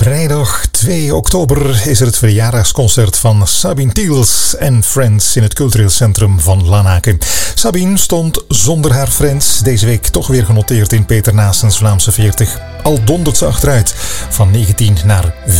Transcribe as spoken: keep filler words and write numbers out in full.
Vrijdag twee oktober is er het verjaardagsconcert van Sabine Tiels en Friends in het cultureel centrum van Lanaken. Sabine stond zonder haar Friends deze week toch weer genoteerd in Peter Naessens Vlaamse veertig. Al dondert ze achteruit van negentien naar